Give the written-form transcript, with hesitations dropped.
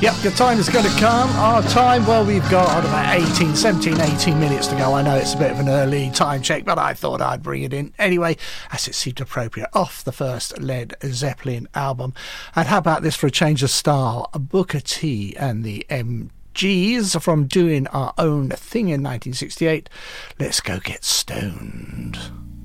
Yep, your time is going to come. Our time, well, we've got about 18 minutes to go. I know it's a bit of an early time check, but I thought I'd bring it in anyway, as it seemed appropriate, off the first Led Zeppelin album. And how about this for a change of style? Booker T and the MGs from Doing Our Own Thing in 1968. Let's go get stoned.